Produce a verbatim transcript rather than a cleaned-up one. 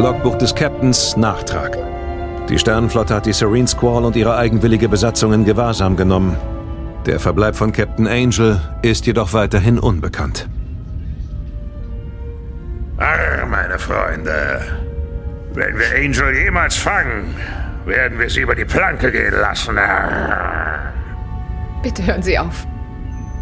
Logbuch des Captains Nachtrag. Die Sternenflotte hat die Serene Squall und ihre eigenwillige Besatzung in Gewahrsam genommen. Der Verbleib von Captain Angel ist jedoch weiterhin unbekannt. Arr, meine Freunde. Wenn wir Angel jemals fangen, werden wir sie über die Planke gehen lassen. Arr. Bitte hören Sie auf.